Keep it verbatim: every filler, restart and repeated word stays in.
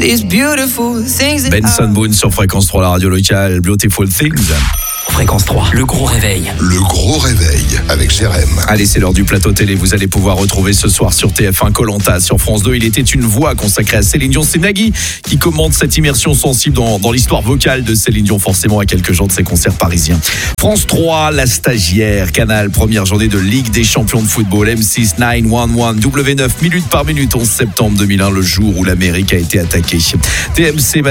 Benson Boone sur Fréquence trois, la radio locale, Beautiful Things. Fréquence trois, le gros réveil. Le gros réveil avec Jérém. Allez, c'est l'heure du plateau télé. Vous allez pouvoir retrouver ce soir sur T F un Koh Lanta. Sur France deux, il était une voix consacrée à Céline Dion. C'est Nagui qui commente cette immersion sensible dans, dans l'histoire vocale de Céline Dion, forcément à quelques jours de ses concerts parisiens. France trois, La Stagiaire. Canal, première journée de Ligue des champions de football. M six, neuf cent onze, W neuf, minute par minute, onze septembre deux mille un, le jour où l'Amérique a été attaquée. T M C